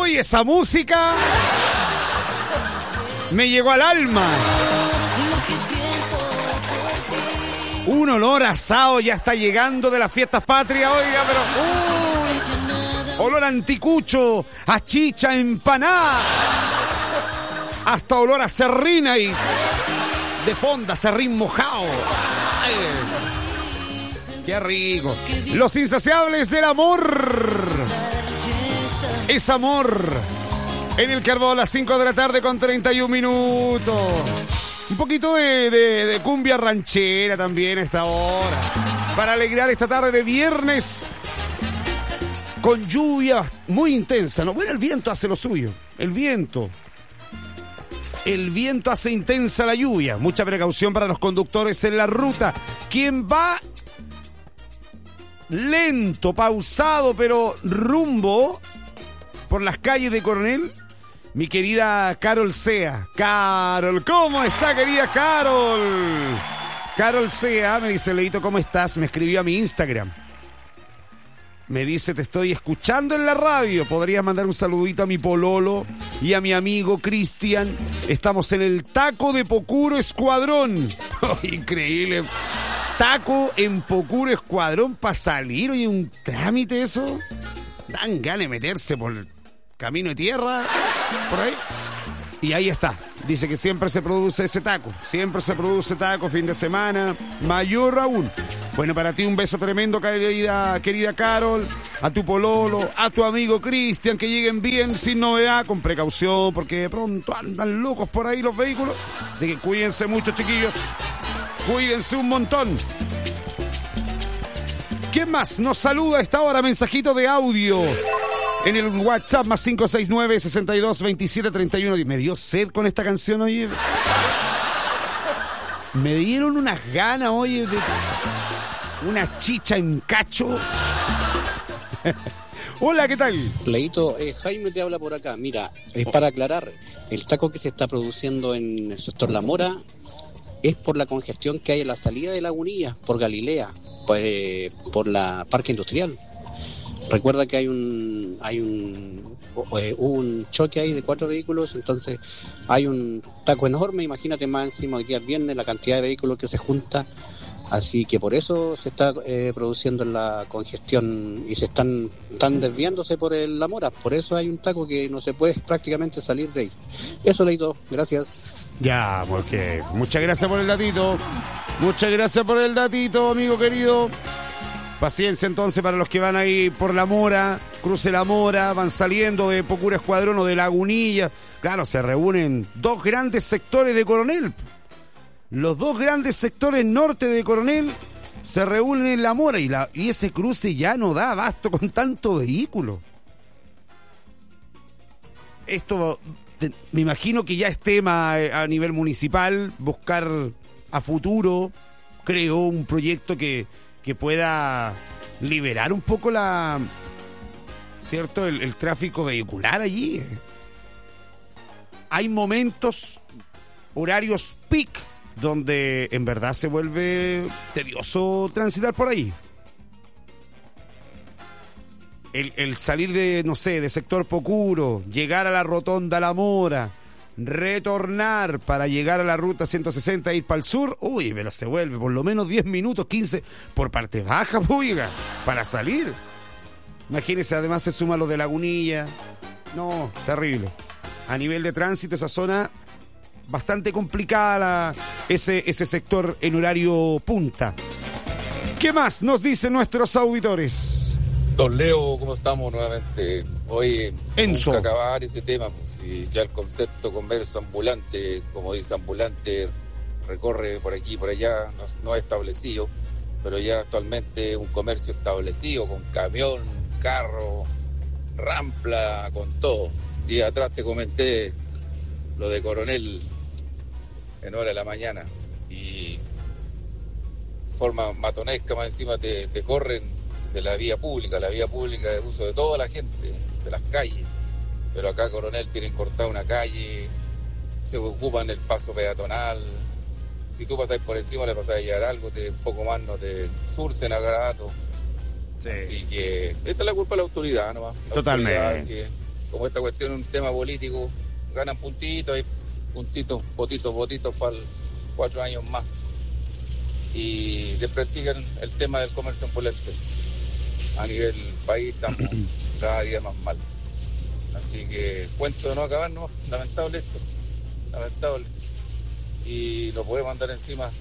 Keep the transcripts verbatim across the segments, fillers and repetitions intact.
Oye, esa música me llegó al alma. Un olor asado ya está llegando de las fiestas patrias, oiga, pero... Uh, olor a anticucho, a chicha empanada, hasta olor a serrín ahí. De fonda, serrín mojado. Ay, qué rico. Los insaciables del amor. Es amor. En el Carbón a las cinco de la tarde con treinta y un minutos. Un poquito de, de, de cumbia ranchera también a esta hora. Para alegrar esta tarde de viernes. Con lluvia muy intensa, ¿no? Bueno, el viento hace lo suyo. El viento. El viento hace intensa la lluvia. Mucha precaución para los conductores en la ruta. Quien va lento, pausado, pero rumbo por las calles de Coronel, mi querida Carol Sea. Carol, ¿cómo está, querida Carol? Carol Sea me dice, Leito, ¿cómo estás? Me escribió a mi Instagram. Me dice, te estoy escuchando en la radio. ¿Podrías mandar un saludito a mi pololo y a mi amigo Cristian? Estamos en el Taco de Pocuro Escuadrón. Oh, increíble. Taco en Pocuro Escuadrón para salir. Oye, un trámite eso. Dan ganas de meterse por el camino de tierra. Por ahí. Y ahí está. Dice que siempre se produce ese taco. Siempre se produce taco, fin de semana. Mayor aún. Bueno, para ti un beso tremendo, querida, querida Carol, a tu pololo, a tu amigo Cristian, que lleguen bien, sin novedad, con precaución, porque de pronto andan locos por ahí los vehículos. Así que cuídense mucho, chiquillos. Cuídense un montón. ¿Quién más nos saluda a esta hora? Mensajito de audio en el WhatsApp más cinco seis nueve, sesenta y dos, veintisiete, treinta y uno. Me dio sed con esta canción, oye. Me dieron unas ganas, oye, de... una chicha en cacho. Hola, ¿qué tal? Leito, eh, Jaime te habla por acá. Mira, es para aclarar, el taco que se está produciendo en el sector La Mora es por la congestión que hay en la salida de Lagunilla, por Galilea, por, eh, por la Parque Industrial. Recuerda que hay un hay un eh, un choque ahí de cuatro vehículos, entonces hay un taco enorme. Imagínate más encima, hoy día es viernes, la cantidad de vehículos que se junta. Así que por eso se está eh, produciendo la congestión y se están, están desviándose por el La Mora. Por eso hay un taco que no se puede prácticamente salir de ahí. Eso, Leito. Gracias. Ya, porque muchas gracias por el datito. Muchas gracias por el datito, amigo querido. Paciencia entonces para los que van ahí por La Mora, cruce La Mora, van saliendo de Pocuro Escuadrón o de Lagunilla. Claro, se reúnen dos grandes sectores de Coronel. Los dos grandes sectores norte de Coronel se reúnen en La Mora y, la, y ese cruce ya no da abasto con tanto vehículo. Esto, te, me imagino que ya es tema a nivel municipal, buscar a futuro, creo, un proyecto que, que pueda liberar un poco la, ¿cierto? El, el tráfico vehicular allí. Hay momentos, horarios peak, donde en verdad se vuelve tedioso transitar por ahí. El, el salir de, no sé, de sector Pocuro, llegar a la rotonda La Mora, retornar para llegar a la ruta ciento sesenta e ir para el sur, uy, pero se vuelve por lo menos diez minutos, quince, por parte baja, oiga, para salir. Imagínense, además se suma lo de Lagunilla. No, terrible. A nivel de tránsito, esa zona... bastante complicada ese, ese sector en horario punta. ¿Qué más nos dicen nuestros auditores? Don Leo, ¿cómo estamos nuevamente? Oye, Enzo. Nunca acabar ese tema, pues si ya el concepto comercio ambulante, como dice ambulante, recorre por aquí y por allá, no, no es establecido, pero ya actualmente un comercio establecido con camión, carro, rampla, con todo. Día atrás te comenté lo de Coronel en hora de la mañana y forma matonesca más encima te, te corren de la vía pública. La vía pública es uso de toda la gente, de las calles, pero acá Coronel tienen cortada una calle, se ocupan el paso peatonal. Si tú pasas por encima le pasas a llevar algo, te, un poco más no te surcen a grato. Sí. Así que esta es la culpa de la autoridad nomás. La Totalmente. Autoridad que como esta cuestión es un tema político, ganan puntitos, hay puntitos, votitos, votitos para cuatro años más. Y desprestigian el tema del comercio ambulante. A nivel país estamos cada día más mal. Así que cuento de no acabar, no, lamentable esto, lamentable. Y lo podemos andar encima,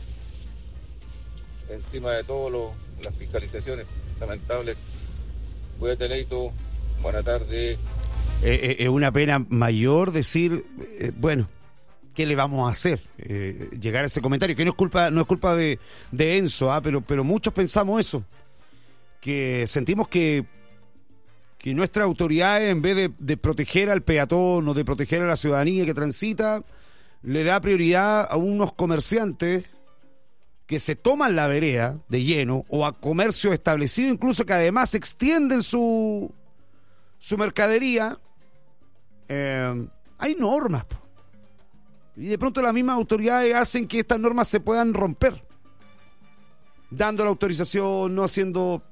encima de todas las fiscalizaciones, lamentable. Cuídate, Leito, buena tarde. Eh, es una pena mayor decir, eh, bueno, ¿qué le vamos a hacer? Eh, llegar a ese comentario, que no es culpa, no es culpa de, de Enzo, ¿ah? pero, pero muchos pensamos eso, que sentimos que, que nuestras autoridades, en vez de, de proteger al peatón o de proteger a la ciudadanía que transita, le da prioridad a unos comerciantes que se toman la vereda de lleno, o a comercios establecidos, incluso que además extienden su, su mercadería. Eh, hay normas, po. Y de pronto las mismas autoridades hacen que estas normas se puedan romper, dando la autorización, no haciendo...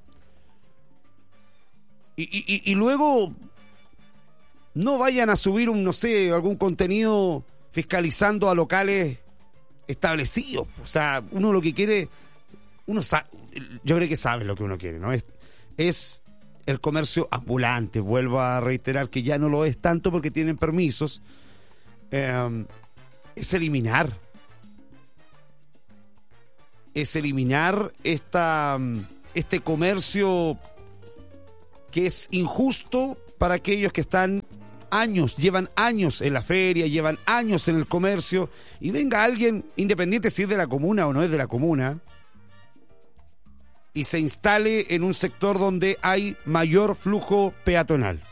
Y, y, y luego no vayan a subir un, no sé, algún contenido fiscalizando a locales establecidos. O sea, uno lo que quiere, uno sabe, yo creo que sabe lo que uno quiere, ¿no? Es, es el comercio ambulante. Vuelvo a reiterar que ya no lo es tanto porque tienen permisos. Eh, es eliminar. Es eliminar esta, este comercio que es injusto para aquellos que están años, llevan años en la feria, llevan años en el comercio, y venga alguien, independiente si es de la comuna o no es de la comuna, y se instale en un sector donde hay mayor flujo peatonal.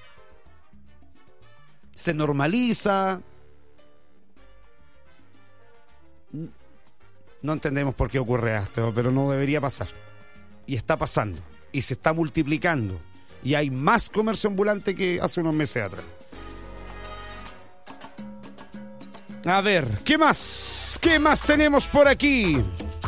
Se normaliza. No entendemos por qué ocurre esto, pero no debería pasar. Y está pasando, y se está multiplicando. Y hay más comercio ambulante que hace unos meses atrás. A ver, ¿qué más? ¿Qué más tenemos por aquí?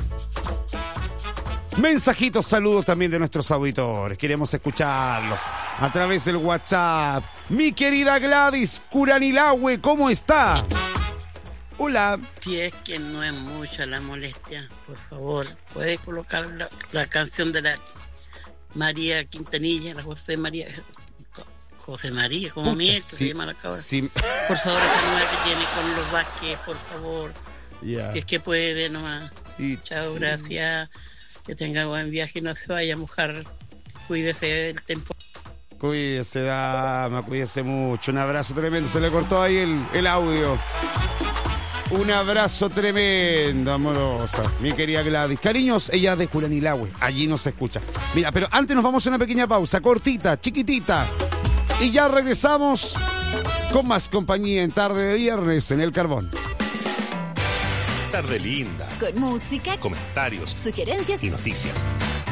Mensajitos, saludos también de nuestros auditores. Queremos escucharlos a través del WhatsApp. Mi querida Gladys Curanilahue, ¿cómo está? Hola. Si es que no es mucha la molestia, por favor, ¿puede colocar la, la canción de la María Quintanilla, la José María, José María, como mi esto, sí, se llama la cabra? Sí. Por favor, esa nueva que tiene con los Vázquez, por favor. Yeah. Si es que puede nomás. Sí. Chao, gracias. Que tenga buen viaje y no se vaya a mojar. Cuídese del tiempo. Cuídese, dama, cuídese mucho. Un abrazo tremendo. Se le cortó ahí el, el audio. Un abrazo tremendo, amorosa, mi querida Gladys. Cariños, ella de Curanilahue, allí nos escucha. Mira, pero antes nos vamos a una pequeña pausa, cortita, chiquitita. Y ya regresamos con más compañía en Tarde de Viernes en El Carbón. Tarde linda. Con música, comentarios, sugerencias y noticias.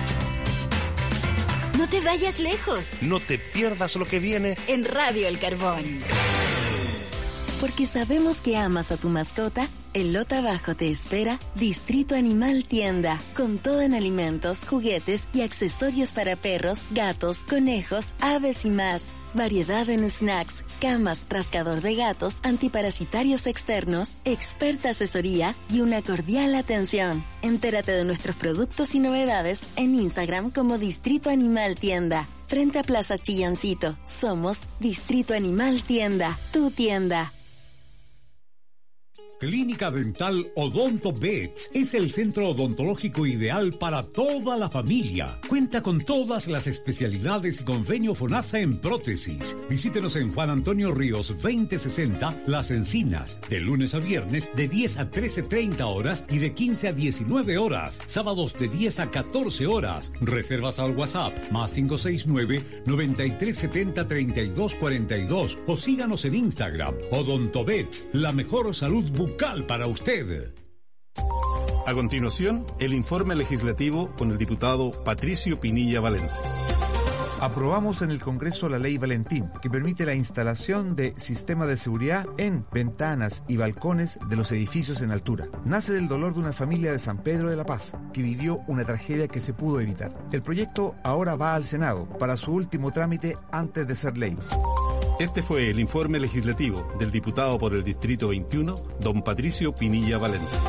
No te vayas lejos. No te pierdas lo que viene en Radio El Carbón. Porque sabemos que amas a tu mascota, en Lota Bajo te espera Distrito Animal Tienda, con todo en alimentos, juguetes y accesorios para perros, gatos, conejos, aves y más. Variedad en snacks, camas, rascador de gatos, antiparasitarios externos, experta asesoría y una cordial atención. Entérate de nuestros productos y novedades en Instagram como Distrito Animal Tienda. Frente a Plaza Chillancito, somos Distrito Animal Tienda, tu tienda. Clínica Dental Odonto Vets es el centro odontológico ideal para toda la familia. Cuenta con todas las especialidades y convenio FONASA en prótesis. Visítenos en Juan Antonio Ríos veinte sesenta, Las Encinas, de lunes a viernes de diez a trece treinta horas y de quince a diecinueve horas. Sábados de diez a catorce horas. Reservas al WhatsApp más cinco seis nueve, noventa y tres setenta, treinta y dos cuarenta y dos o síganos en Instagram. Odonto Vets, la mejor salud bucal para usted. A continuación, el informe legislativo con el diputado Patricio Pinilla Valencia. Aprobamos en el Congreso la Ley Valentín, que permite la instalación de sistemas de seguridad en ventanas y balcones de los edificios en altura. Nace del dolor de una familia de San Pedro de la Paz, que vivió una tragedia que se pudo evitar. El proyecto ahora va al Senado para su último trámite antes de ser ley. Este fue el informe legislativo del diputado por el Distrito veintiuno, don Patricio Pinilla Valencia.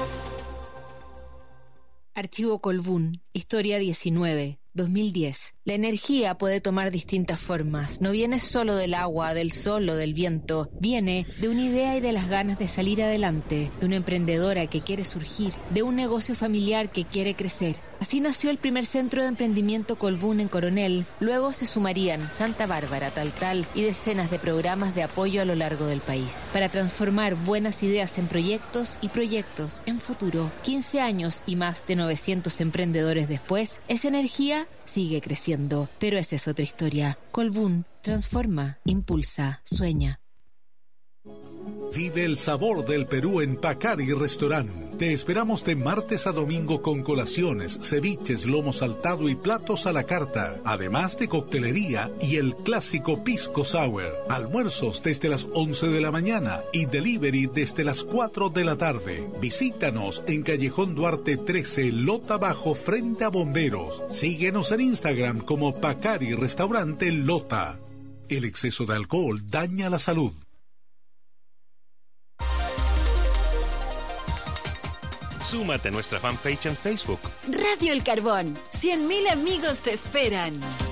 Archivo Colbún, Historia diecinueve, dos mil diez. La energía puede tomar distintas formas. No viene solo del agua, del sol o del viento. Viene de una idea y de las ganas de salir adelante, de una emprendedora que quiere surgir, de un negocio familiar que quiere crecer. Así nació el primer centro de emprendimiento Colbún en Coronel. Luego se sumarían Santa Bárbara, Taltal y decenas de programas de apoyo a lo largo del país para transformar buenas ideas en proyectos y proyectos en futuro. quince años y más de novecientos emprendedores después, esa energía sigue creciendo. Pero esa es otra historia. Colbún transforma, impulsa, sueña. Vive el sabor del Perú en Pacari Restaurant. Te esperamos de martes a domingo con colaciones, ceviches, lomo saltado y platos a la carta, además de coctelería y el clásico pisco sour. Almuerzos desde las once de la mañana y delivery desde las cuatro de la tarde. Visítanos en Callejón Duarte trece, Lota Bajo, frente a Bomberos. Síguenos en Instagram como Pacari Restaurante Lota. El exceso de alcohol daña la salud. Súmate a nuestra fanpage en Facebook. Radio El Carbón. cien mil amigos te esperan.